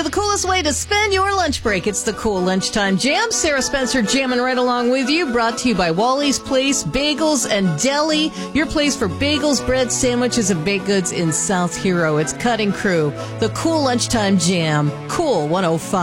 the coolest way to spend your lunch break. It's the Cool Lunchtime Jam. Sarah Spencer jamming right along with you. Brought to you by Wally's Place Bagels and Deli. Your place for bagels, bread, sandwiches, and baked goods in South Hero. It's Cutting Crew. The Cool Lunchtime Jam. Cool 105.